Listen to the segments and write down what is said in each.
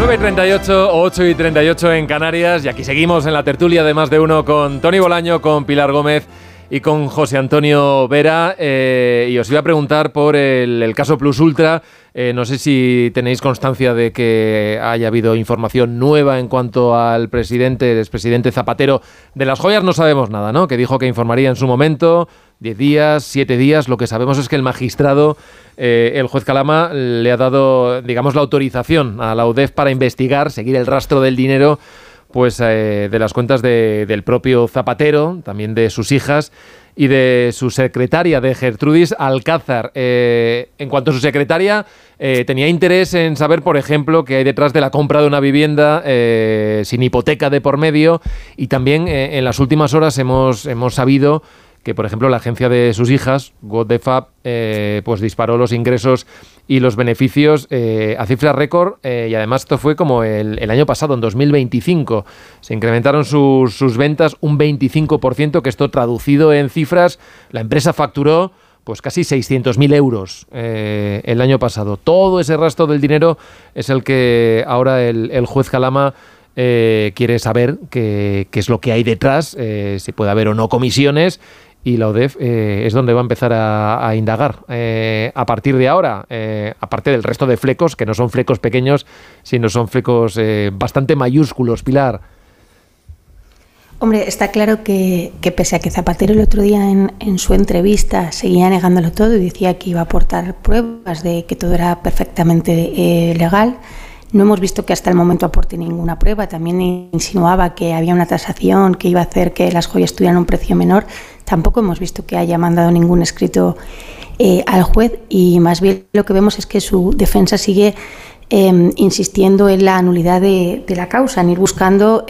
9:38, 8:38 en Canarias, y aquí seguimos en la tertulia de Más de Uno con Tony Bolaño, con Pilar Gómez y con José Antonio Vera. Y os iba a preguntar por el caso Plus Ultra. No sé si tenéis constancia de que haya habido información nueva en cuanto al expresidente Zapatero. De las joyas no sabemos nada, ¿no? Que dijo que informaría en su momento, 10 días, 7 días. Lo que sabemos es que el magistrado, el juez Calama, le ha dado, digamos, la autorización a la UDEF para investigar, seguir el rastro del dinero, pues de las cuentas del propio Zapatero, también de sus hijas y de su secretaria, de Gertrudis Alcázar. En cuanto a su secretaria, tenía interés en saber, por ejemplo, qué hay detrás de la compra de una vivienda sin hipoteca de por medio, y también en las últimas horas hemos sabido que, por ejemplo, la agencia de sus hijas, What the Fab, pues disparó los ingresos y los beneficios a cifras récord, y además esto fue como el año pasado, en 2025. Se incrementaron sus ventas un 25%, que esto traducido en cifras, la empresa facturó pues casi 600.000 euros el año pasado. Todo ese rastro del dinero es el que ahora el juez Calama quiere saber qué es lo que hay detrás, si puede haber o no comisiones. Y la UDEF es donde va a empezar a indagar a partir de ahora, aparte del resto de flecos, que no son flecos pequeños, sino son flecos bastante mayúsculos. Pilar. Hombre, está claro que pese a que Zapatero el otro día en su entrevista seguía negándolo todo y decía que iba a aportar pruebas de que todo era perfectamente legal, no hemos visto que hasta el momento aporte ninguna prueba. También insinuaba que había una tasación que iba a hacer que las joyas tuvieran un precio menor. Tampoco hemos visto que haya mandado ningún escrito al juez, y más bien lo que vemos es que su defensa sigue insistiendo en la nulidad de la causa, en ir buscando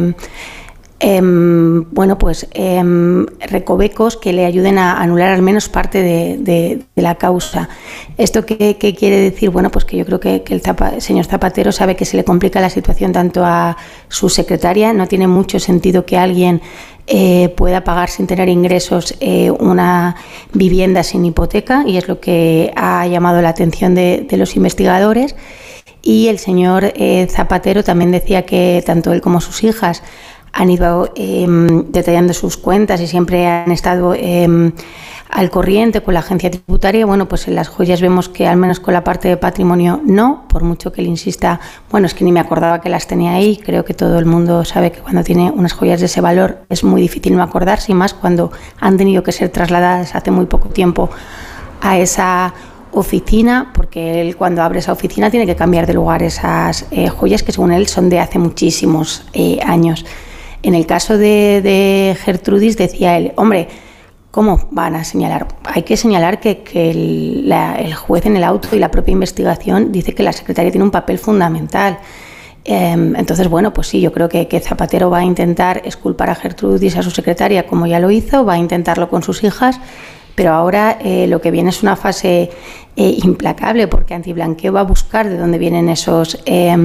recovecos que le ayuden a anular al menos parte de la causa. ¿Esto qué quiere decir? Bueno, pues que yo creo que el señor Zapatero sabe que se le complica la situación tanto a su secretaria. No tiene mucho sentido que alguien pueda pagar sin tener ingresos una vivienda sin hipoteca, y es lo que ha llamado la atención de los investigadores. Y el señor Zapatero también decía que tanto él como sus hijas han ido detallando sus cuentas y siempre han estado al corriente con la agencia tributaria. Bueno, pues en las joyas vemos que al menos con la parte de patrimonio no, por mucho que él insista, bueno, es que ni me acordaba que las tenía ahí. Creo que todo el mundo sabe que cuando tiene unas joyas de ese valor es muy difícil no acordarse, y más cuando han tenido que ser trasladadas hace muy poco tiempo a esa oficina, porque él, cuando abre esa oficina, tiene que cambiar de lugar esas joyas que según él son de hace muchísimos años. En el caso de Gertrudis, decía él, hombre, ¿cómo van a señalar? Hay que señalar que el juez en el auto y la propia investigación dice que la secretaria tiene un papel fundamental. Entonces, bueno, pues sí, yo creo que Zapatero va a intentar exculpar a Gertrudis, a su secretaria, como ya lo hizo, va a intentarlo con sus hijas, pero ahora lo que viene es una fase implacable, porque Antiblanqueo va a buscar de dónde vienen esos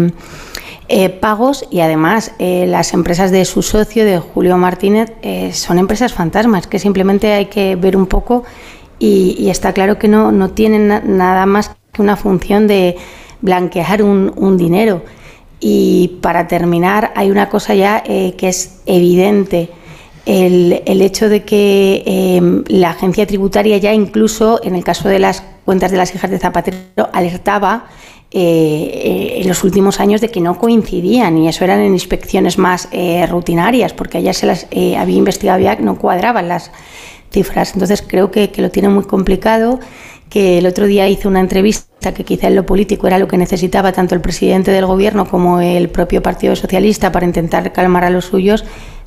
pagos, y además las empresas de su socio, de Julio Martínez, son empresas fantasmas que simplemente hay que ver un poco, y está claro que no tienen nada más que una función de blanquear un dinero. Y para terminar, hay una cosa ya que es evidente. El hecho de que la agencia tributaria ya, incluso en el caso de las cuentas de las hijas de Zapatero, alertaba en los últimos años de que no coincidían, y eso eran en inspecciones más rutinarias, porque allá se las había investigado, ya no cuadraban las cifras. Entonces creo que lo tiene muy complicado, que el otro día hizo una entrevista que quizá en lo político era lo que necesitaba tanto el presidente del gobierno como el propio Partido Socialista para intentar calmar a los suyos,